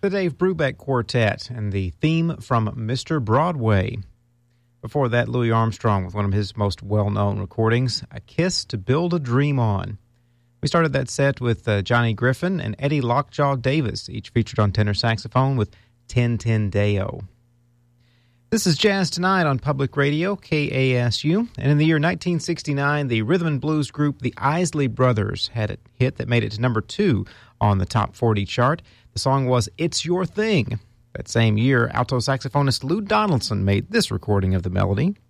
the Dave Brubeck Quartet and the theme from Mr. Broadway. Before that, Louis Armstrong with one of his most well-known recordings, A Kiss to Build a Dream On. We started that set with Johnny Griffin and Eddie Lockjaw Davis, each featured on tenor saxophone with 10-10-Deo. This is Jazz Tonight on Public Radio, KASU, and in the year 1969, the rhythm and blues group The Isley Brothers had a hit that made it to number 2 on the Top 40 chart. The song was It's Your Thing. That same year, alto saxophonist Lou Donaldson made this recording of the melody.